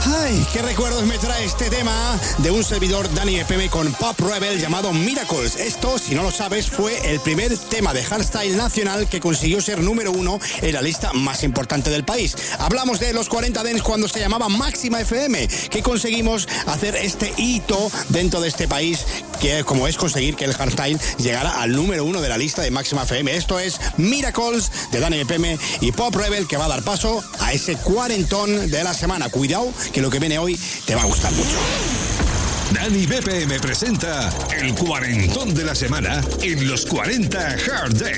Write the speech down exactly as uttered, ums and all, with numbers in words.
Ay, qué recuerdos me trae este tema de un servidor Dani E P M con Pop Rebel llamado Miracles. Esto, si no lo sabes, fue el primer tema de hardstyle nacional que consiguió ser número uno en la lista más importante del país. Hablamos de los cuarenta Dance cuando se llamaba Máxima F M, que conseguimos hacer este hito dentro de este país, que como es conseguir que el hardstyle llegara al número uno de la lista de Máxima F M. Esto es Miracles de Dani E P M y Pop Rebel, que va a dar paso a ese cuarentón de la semana. Cuidado, que lo que viene hoy te va a gustar mucho. Dani B P M presenta el cuarentón de la semana en los cuarenta Hard Dance.